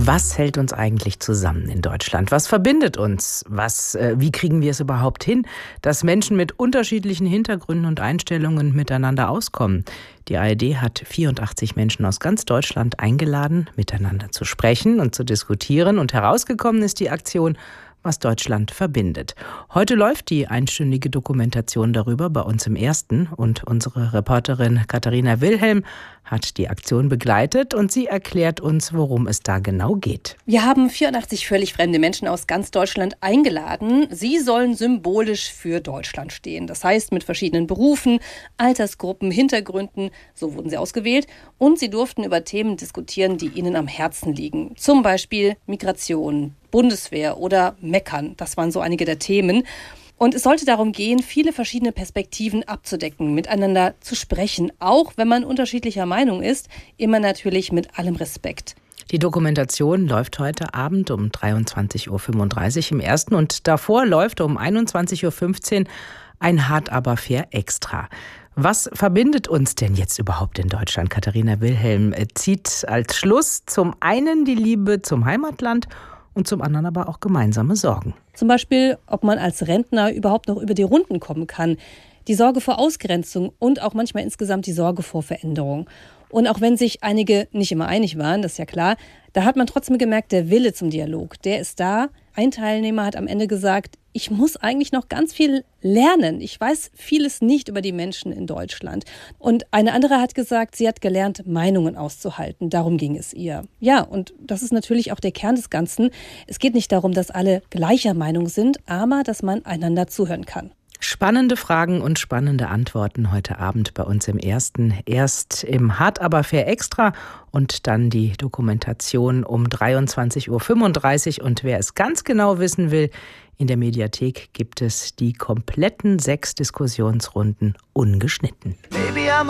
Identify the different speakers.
Speaker 1: Was hält uns eigentlich zusammen in Deutschland? Was verbindet uns? Wie kriegen wir es überhaupt hin, dass Menschen mit unterschiedlichen Hintergründen und Einstellungen miteinander auskommen? Die ARD hat 84 Menschen aus ganz Deutschland eingeladen, miteinander zu sprechen und zu diskutieren. Und herausgekommen ist die Aktion Was Deutschland verbindet. Heute läuft die einstündige Dokumentation darüber bei uns im Ersten. Und unsere Reporterin Katharina Wilhelm hat die Aktion begleitet und sie erklärt uns, worum es da genau geht.
Speaker 2: Wir haben 84 völlig fremde Menschen aus ganz Deutschland eingeladen. Sie sollen symbolisch für Deutschland stehen. Das heißt, mit verschiedenen Berufen, Altersgruppen, Hintergründen, so wurden sie ausgewählt. Und sie durften über Themen diskutieren, die ihnen am Herzen liegen. Zum Beispiel Migration, Bundeswehr oder Meckern. Das waren so einige der Themen. Und es sollte darum gehen, viele verschiedene Perspektiven abzudecken, miteinander zu sprechen, auch wenn man unterschiedlicher Meinung ist, immer natürlich mit allem Respekt.
Speaker 1: Die Dokumentation läuft heute Abend um 23.35 Uhr im Ersten und davor läuft um 21.15 Uhr ein Hart aber fair Extra. Was verbindet uns denn jetzt überhaupt in Deutschland? Katharina Wilhelm zieht als Schluss zum einen die Liebe zum Heimatland und zum anderen aber auch gemeinsame Sorgen.
Speaker 2: Zum Beispiel, ob man als Rentner überhaupt noch über die Runden kommen kann. Die Sorge vor Ausgrenzung und auch manchmal insgesamt die Sorge vor Veränderung. Und auch wenn sich einige nicht immer einig waren, das ist ja klar, da hat man trotzdem gemerkt, der Wille zum Dialog, der ist da. Ein Teilnehmer hat am Ende gesagt, ich muss eigentlich noch ganz viel lernen. Ich weiß vieles nicht über die Menschen in Deutschland. Und eine andere hat gesagt, sie hat gelernt, Meinungen auszuhalten. Darum ging es ihr. Ja, und das ist natürlich auch der Kern des Ganzen. Es geht nicht darum, dass alle gleicher Meinung sind, aber dass man einander zuhören kann.
Speaker 1: Spannende Fragen und spannende Antworten heute Abend bei uns im Ersten. Erst im Hart aber fair Extra und dann die Dokumentation um 23.35 Uhr. Und wer es ganz genau wissen will, in der Mediathek gibt es die kompletten 6 Diskussionsrunden ungeschnitten. Baby,